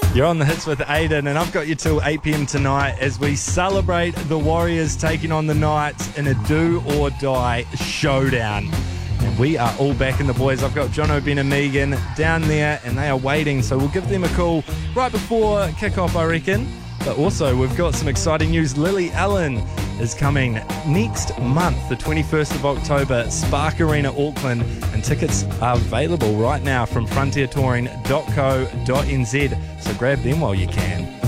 You're on the hits with Aiden, and I've got you till 8 p.m. tonight as we celebrate the Warriors taking on the Knights in a do-or-die showdown. And we are all back in the boys. I've got Jono, Ben and Megan down there, and they are waiting, so we'll give them a call right before kickoff, I reckon. But also, we've got some exciting news. Lily Allen is coming next month, the 21st of October, Spark Arena, Auckland, and tickets are available right now from frontiertouring.co.nz, so grab them while you can.